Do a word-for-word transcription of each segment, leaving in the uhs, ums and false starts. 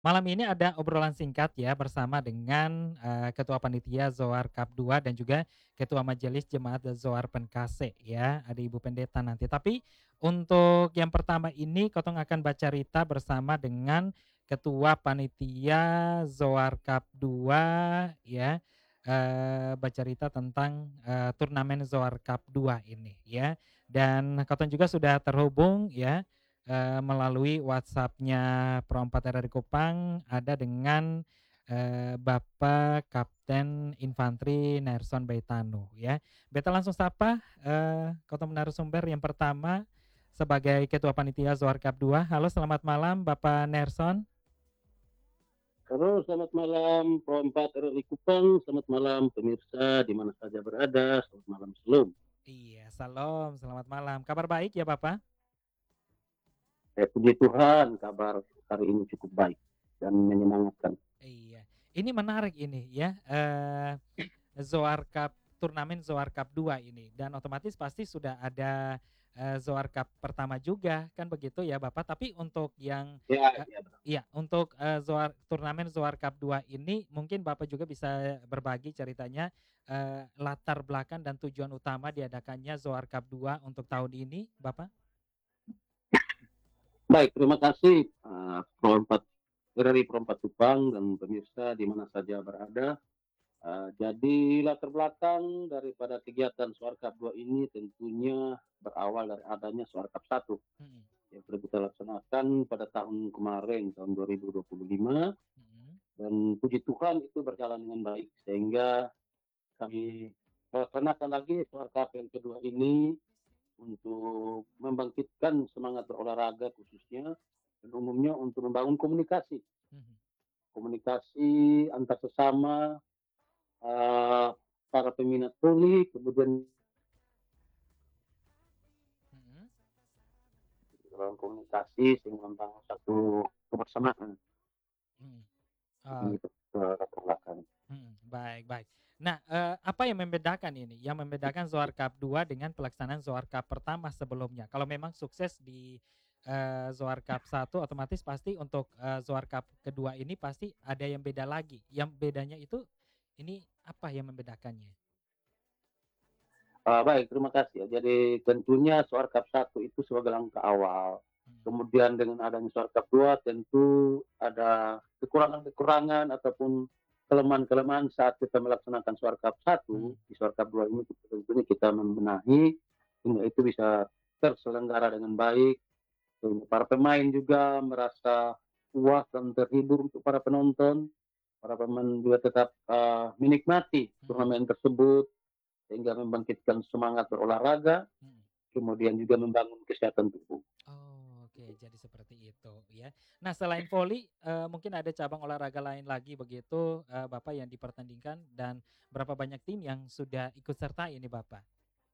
Malam ini ada obrolan singkat ya bersama dengan, eee, Ketua Panitia Zoar Cup dua dan juga Ketua Majelis Jemaat Zoar Penkase ya, ada Ibu Pendeta nanti. Tapi untuk yang pertama ini Kotong akan bacarita bersama dengan Ketua Panitia Zoar Cup dua ya, eee, bacarita tentang, eee, turnamen Zoar Cup dua ini ya. Dan Kotong juga sudah terhubung ya, Eee, melalui WhatsApp-nya Perompak R R I Kupang ada dengan, eee, Bapak Kapten Infantri Nerson Baitano ya. Beta langsung sapa, eee, Kotong narasumber yang pertama sebagai Ketua Panitia Zoar Cup dua. Halo, selamat malam Bapak Nerson. Halo, selamat malam Perompak R R I Kupang, selamat malam pemirsa di mana saja berada, selamat malam Shalom. Iya, salam, selamat malam. Kabar baik ya Bapak? Eh, puji Tuhan, kabar hari ini cukup baik dan menyemangatkan. Iya, ini menarik ini ya, eee, Zoar Cup, turnamen Zoar Cup dua ini dan otomatis pasti sudah ada, eee, Zoar Cup pertama juga kan begitu ya Bapak? Tapi untuk yang, Ya, eee ya, benar. iya, untuk, eee, Zoar turnamen Zoar Cup dua ini mungkin Bapak juga bisa berbagi ceritanya, eee, latar belakang dan tujuan utama diadakannya Zoar Cup dua untuk tahun ini Bapak? Baik, terima kasih uh, Perompak R R I Perompak Kupang dan pemirsa di mana saja berada. Uh, jadi latar belakang daripada kegiatan Suar Cup dua ini tentunya berawal dari adanya Suar Cup satu Mhm, yang sudah kita laksanakan pada tahun kemarin, tahun dua ribu dua puluh lima. mhm, Dan puji Tuhan itu berjalan dengan baik sehingga kami laksanakan lagi Suar Cup yang kedua ini untuk membangkitkan semangat berolahraga khususnya dan umumnya untuk membangun komunikasi mhm, komunikasi antar sesama uh, para peminat voli, kemudian mhm, dalam komunikasi sehingga membangun satu kebersamaan mhm. di Oh. belakang. Mhm, baik baik. Nah, eee, apa yang membedakan ini, yang membedakan Zoar Cup dua dengan pelaksanaan Zoar Cup pertama sebelumnya? Kalau memang sukses di, eee, Zoar Cup satu otomatis pasti untuk, eee, Zoar Cup kedua ini pasti ada yang beda lagi. Yang bedanya itu, ini apa yang membedakannya? Uh, baik, terima kasih ya. Jadi tentunya Suar Cup satu itu sebagai langkah awal. Mhm, Kemudian dengan adanya Suar Cup dua tentu ada kekurangan-kekurangan ataupun kelemahan-kelemahan saat kita melaksanakan Suar Cup mhm, satu. Di Suar Cup dua ini tentunya kita membenahi sehingga itu bisa terselenggara dengan baik. Sehingga para pemain juga merasa puas dan terhibur untuk para penonton. Para pemain juga tetap uh, menikmati mhm, turnamen tersebut sehingga membangkitkan semangat berolahraga, mhm. kemudian juga membangun kesehatan tubuh. Oh, oke, jadi seperti itu ya. Nah, selain voli, eee, mungkin ada cabang olahraga lain lagi begitu, eee, Bapak yang dipertandingkan dan berapa banyak tim yang sudah ikut sertai ini Bapak?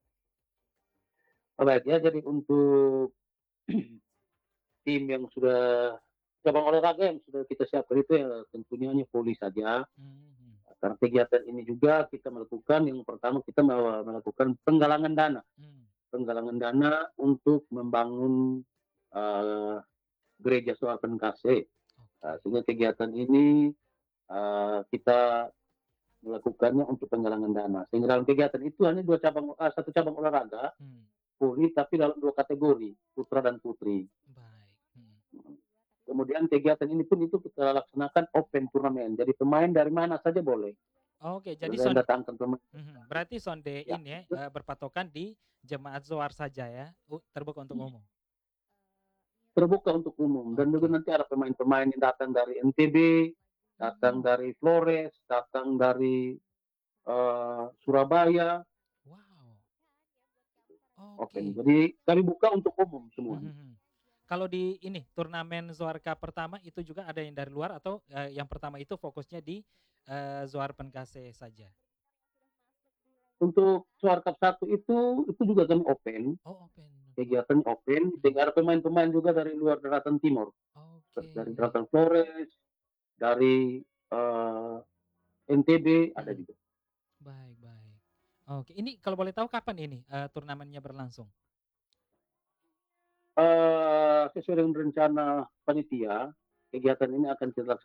Oh, baik ya, jadi untuk tim yang sudah cabang olahraga yang sudah kita siapkan itu ya tentunya hanya voli saja. Mhm, Karena kegiatan ini juga kita melakukan yang pertama kita melakukan penggalangan dana, mmm, penggalangan dana untuk membangun uh, gereja Suarpen Kase. oke, Uh, sehingga kegiatan ini uh, kita melakukannya untuk penggalangan dana. Sehingga dalam kegiatan itu hanya dua cabang, uh, satu cabang olahraga, mmm, voli, tapi dalam dua kategori, putra dan putri. baik, mhm. Kemudian kegiatan ini pun itu kita laksanakan open turnamen. Jadi pemain dari mana saja boleh. Oke, jadi Boleh sonde datangkan pemain. mhm, berarti sonde Ya, ini ya, eee, berpatokan di jemaat Zoar saja ya, u terbuka untuk umum? terbuka untuk umum. Dan juga Oke, nanti ada pemain-pemain yang datang dari N T B, datang mmm, dari Flores, datang dari uh, Surabaya, wow, open. oke, Jadi kami buka untuk umum mhm semuanya. mhm. Kalau di ini, turnamen Zoar Cup pertama itu juga ada yang dari luar atau, eee, yang pertama itu fokusnya di, eee, Zoar Penkase saja? Untuk Suar Cup satu itu, itu juga kami open, Oh, open oke, kegiatan open, mhm, sehingga ada pemain-pemain juga dari luar daratan timur, oke, dari daratan Flores, dari uh, N T B ada mhm, juga. baik baik. Oke, ini kalau boleh tahu kapan ini, eee, turnamennya berlangsung? Uh, sesuai dengan rencana panitia, kegiatan ini akan terlaksana